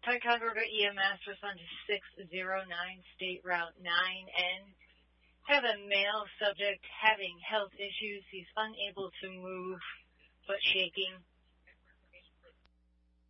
Pycon River EMS respond to 609 State Route 9N. Have a male subject having health issues. He's unable to move but shaking.